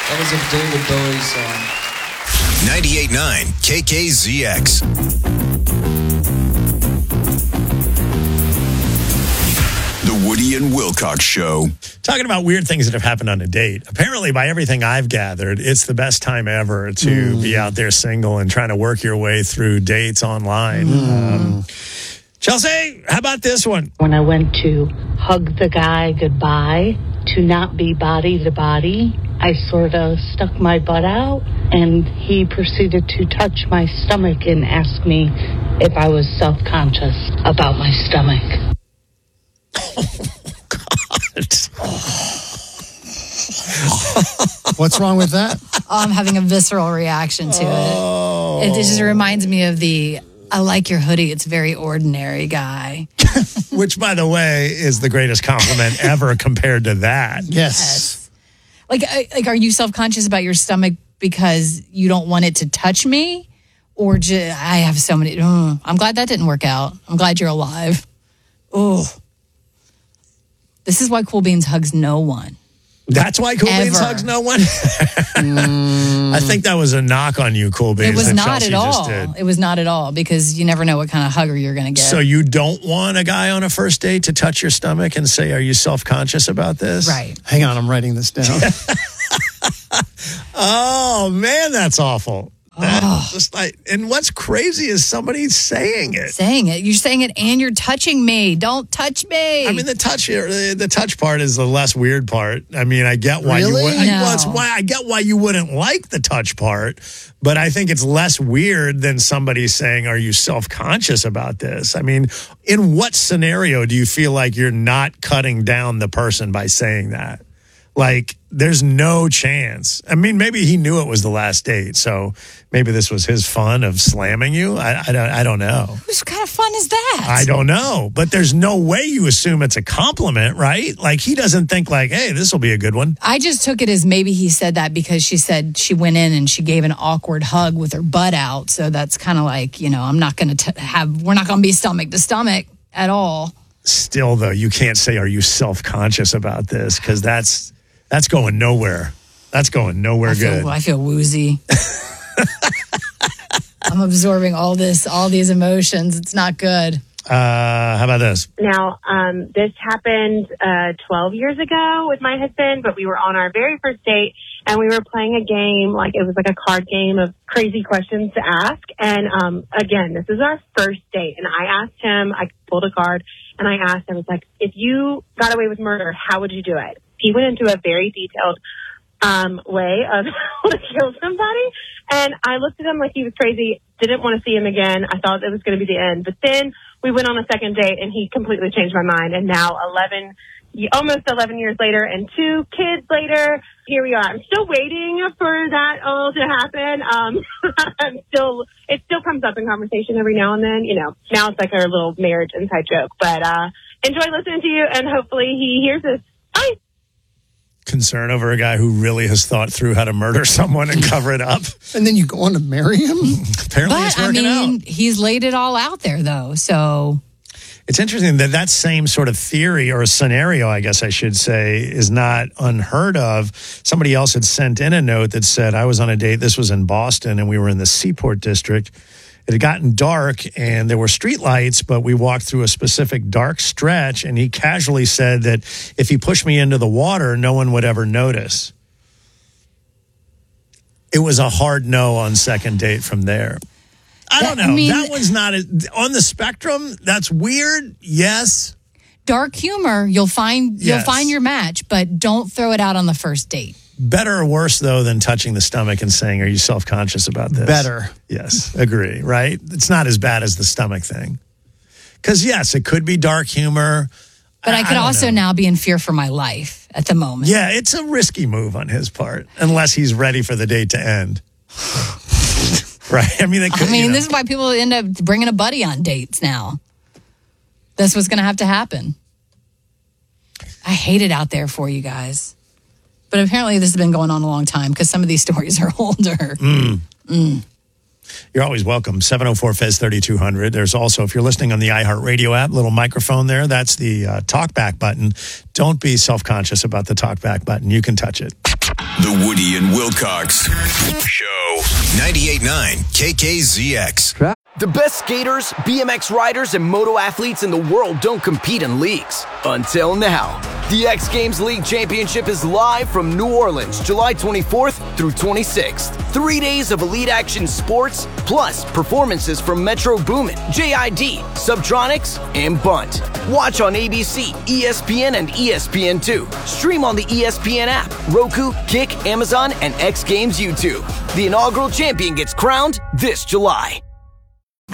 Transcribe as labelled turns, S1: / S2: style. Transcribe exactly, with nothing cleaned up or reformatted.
S1: That was a David Bowie song.
S2: ninety-eight point nine K K Z X. The Woody and Wilcox Show.
S3: Talking about weird things that have happened on a date. Apparently, by everything I've gathered, it's the best time ever to mm. be out there single and trying to work your way through dates online. Mm. Um, Chelsea, how about this one?
S4: When I went to hug the guy goodbye, to not be body to body, I sort of stuck my butt out, and he proceeded to touch my stomach and ask me if I was self-conscious about my stomach.
S3: Oh, God.
S5: What's wrong with that?
S6: Oh, I'm having a visceral reaction to
S3: oh.
S6: it. It just reminds me of the, I like your hoodie, it's very ordinary guy.
S3: Which, by the way, is the greatest compliment ever compared to that.
S5: Yes.
S6: yes. Like, like, are you self-conscious about your stomach because you don't want it to touch me? Or just, I have so many, mm, I'm glad that didn't work out. I'm glad you're alive. Oh. This is why Cool Beans hugs no one.
S3: That's why Cool
S6: Ever.
S3: Beans hugs no one? mm. I think that was a knock on you, Cool Beans.
S6: It was
S3: that
S6: not
S3: Chelsea
S6: at all.
S3: Just did.
S6: It was not at all, because you never know what kind of hugger you're going to get.
S3: So you don't want a guy on a first date to touch your stomach and say, are you self-conscious about this?
S6: Right.
S5: Hang on, I'm writing this down.
S3: Oh, man, that's awful.
S6: Oh.
S3: Just like, and what's crazy is somebody saying it.
S6: Saying it. You're saying it and you're touching me. Don't touch me.
S3: I mean, the touch the touch part is the less weird part. I mean, I get why
S5: really?
S3: you would.
S6: No.
S3: I, well, it's why I get why you wouldn't like the touch part, but I think it's less weird than somebody saying, "Are you self-conscious about this?" I mean, in what scenario do you feel like you're not cutting down the person by saying that? Like, there's no chance. I mean, maybe he knew it was the last date, so maybe this was his fun of slamming you. I, I, don't, I don't know.
S6: What kind of fun is that?
S3: I don't know, but there's no way you assume it's a compliment, right? Like, he doesn't think like, hey, this will be a good one.
S6: I just took it as maybe he said that because she said she went in and she gave an awkward hug with her butt out. So that's kind of like, you know, I'm not going to have, we're not going to be stomach to stomach at all.
S3: Still, though, you can't say, are you self-conscious about this? Because that's, that's going nowhere. That's going nowhere
S6: I feel,
S3: good.
S6: I feel woozy. I'm absorbing all this, all these emotions. It's not good.
S3: Uh, how about this?
S7: Now, um, this happened uh, twelve years ago with my husband, but we were on our very first date, and we were playing a game, like it was like a card game of crazy questions to ask. And um, again, this is our first date, and I asked him, I pulled a card, and I asked him, I was like, if you got away with murder, how would you do it? He went into a very detailed um, way of how to kill somebody. And I looked at him like he was crazy, didn't want to see him again. I thought it was going to be the end. But then we went on a second date, and he completely changed my mind. And now eleven, almost eleven years later and two kids later, here we are. I'm still waiting for that all to happen. Um, I'm still, it still comes up in conversation every now and then. You know, now it's like our little marriage inside joke. But uh, enjoy listening to you, and hopefully he hears this. Bye.
S3: Concern over a guy who really has thought through how to murder someone and cover it up.
S5: And then you go on to marry him?
S3: Apparently
S6: But,
S3: it's
S6: I
S3: working
S6: mean,
S3: out.
S6: he's laid it all out there, though, so...
S3: It's interesting that that same sort of theory or scenario, I guess I should say, is not unheard of. Somebody else had sent in a note that said, I was on a date, this was in Boston, and we were in the Seaport District. It had gotten dark, and there were street lights, but we walked through a specific dark stretch, and he casually said that if he pushed me into the water, no one would ever notice. It was a hard no on second date from there. I don't know.
S6: I mean,
S3: that one's not a, on the spectrum. That's weird. Yes.
S6: Dark humor, you'll find you'll
S3: Yes.
S6: find your match, but don't throw it out on the first date.
S3: Better or worse, though, than touching the stomach and saying, are you self-conscious about this?
S5: Better.
S3: Yes, agree, right? It's not as bad as the stomach thing. Because, yes, it could be dark humor.
S6: But I,
S3: I
S6: could
S3: don't
S6: also
S3: know.
S6: now be in fear for my life at the moment.
S3: Yeah, it's a risky move on his part, unless he's ready for the date to end. Right? I mean, it could,
S6: I mean,
S3: you know.
S6: this is why people end up bringing a buddy on dates now. That's what's going to have to happen. I hate it out there for you guys. But apparently this has been going on a long time because some of these stories are older.
S3: Mm.
S6: Mm.
S3: You're always welcome. seven oh four F E Z thirty-two hundred. There's also, if you're listening on the iHeartRadio app, little microphone there. That's the uh, talkback button. Don't be self-conscious about the talkback button. You can touch it.
S2: The Woody and Wilcox Show. ninety-eight point nine K K Z X.
S8: The best skaters, B M X riders, and moto athletes in the world don't compete in leagues. Until now. The X Games League Championship is live from New Orleans, July twenty-fourth through twenty-sixth. Three days of elite action sports, plus performances from Metro Boomin, J I D, Subtronics, and Bunt. Watch on A B C, E S P N, and E S P N two. Stream on the E S P N app, Roku, Kick, Amazon, and X Games YouTube. The inaugural champion gets crowned this July.